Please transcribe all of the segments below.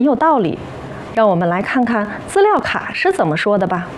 很有道理。让我们来看看资料卡是怎么说的吧。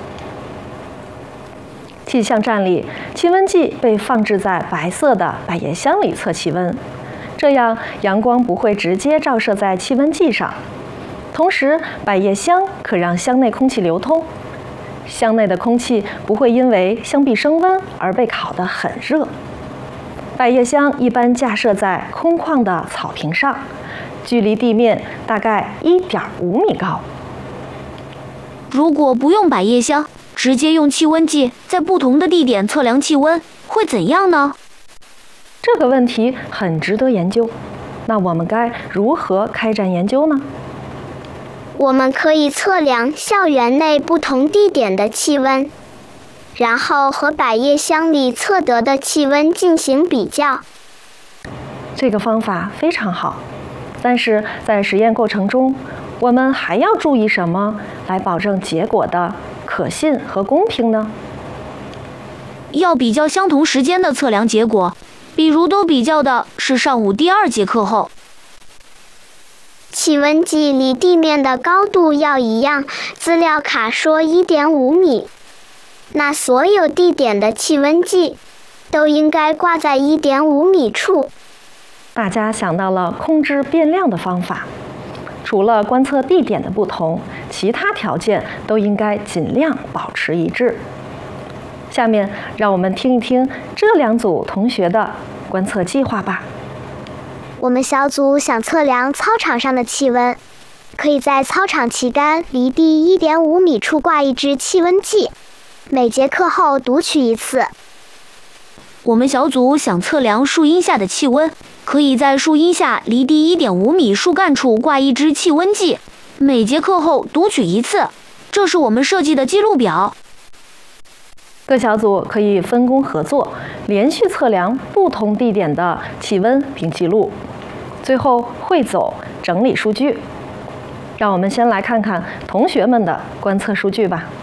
气象站里，气温计被放置在白色的百叶箱里测气温，这样阳光不会直接照射在气温计上。同时，百叶箱可让箱内空气流通，箱内的空气不会因为箱壁升温而被烤得很热。百叶箱一般架设在空旷的草坪上，距离地面大概1.5米高。 如果不用百叶箱，直接用气温计在不同的地点测量气温，会怎样呢？ 这个问题很值得研究。那我们该如何开展研究呢？ 我们可以测量校园内不同地点的气温，然后和百叶箱里测得的气温进行比较。 这个方法非常好，但是在实验过程中，我们还要注意什么来保证结果的可信和公平呢？ 要比较相同时间的测量结果，比如都比较的是上午第2节课后。 气温计离地面的高度要一样，资料卡说1.5米，那所有地点的气温计都应该挂在1.5米处。 大家想到了控制变量的方法，除了观测地点的不同，其他条件都应该尽量保持一致。下面让我们听一听这2组同学的观测计划吧。 我们小组想测量操场上的气温，可以在操场旗杆离地1.5米处挂一支气温计，每节课后读取一次。 我们小组想测量树荫下的气温，可以在树荫下离地1.5米树干处挂一支气温计，每节课后读取一次。这是我们设计的记录表。 各小组可以分工合作，连续测量不同地点的气温并记录，最后汇总整理数据。让我们先来看看同学们的观测数据吧。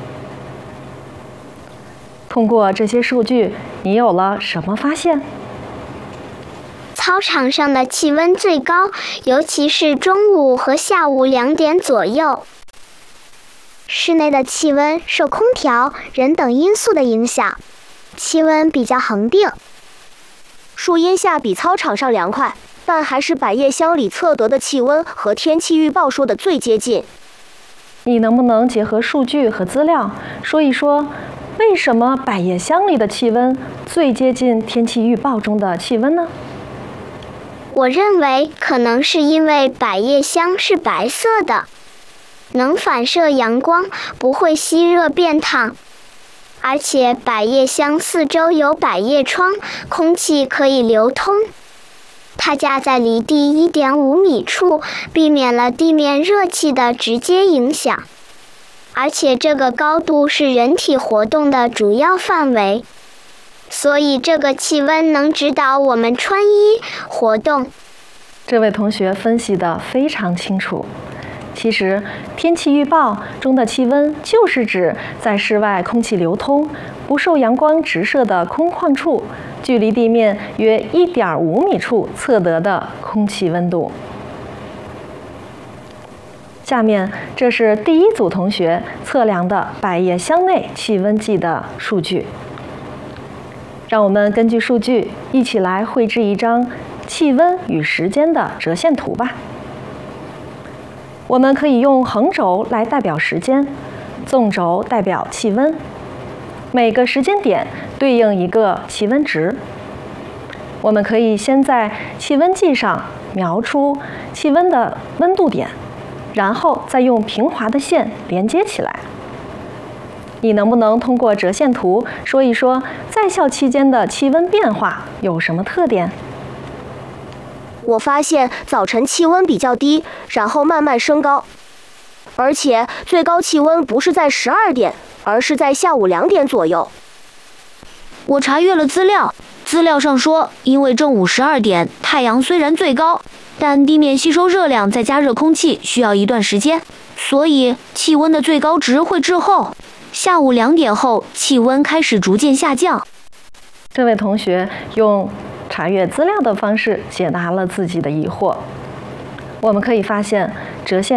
通过这些数据，你有了什么发现？ 操场上的气温最高，尤其是中午和下午2点左右。室内的气温受空调、人等因素的影响，气温比较恒定。 树荫下比操场上凉快，但还是百叶箱里测得的气温和天气预报说的最接近。 你能不能结合数据和资料，说一说为什么百叶箱里的气温最接近天气预报中的气温呢？ 我认为可能是因为百叶箱是白色的，能反射阳光，不会吸热变烫。而且百叶箱四周有百叶窗，空气可以流通。它架在离地1.5米处，避免了地面热气的直接影响。而且这个高度是人体活动的主要范围，所以这个气温能指导我们穿衣活动。 这位同学分析得非常清楚。其实，天气预报中的气温就是指在室外空气流通、不受阳光直射的空旷处，距离地面约1.5米处测得的空气温度。下面，这是第1组同学测量的百叶箱内气温计的数据。让我们根据数据一起来绘制一张气温与时间的折线图吧。我们可以用横轴来代表时间，纵轴代表气温，每个时间点对应一个气温值。我们可以先在气温计上描出气温的温度点，然后再用平滑的线连接起来。你能不能通过折线图说一说在校期间的气温变化有什么特点？ 我发现早晨气温比较低，然后慢慢升高，而且最高气温不是在12点，而是在下午2点左右。 我查阅了资料，资料上说，因为正午12点太阳虽然最高，但地面吸收热量再加热空气需要一段时间，所以气温的最高值会滞后。下午2点后，气温开始逐渐下降。 这位同学用查阅资料的方式解答了自己的疑惑。 我们可以发现，折线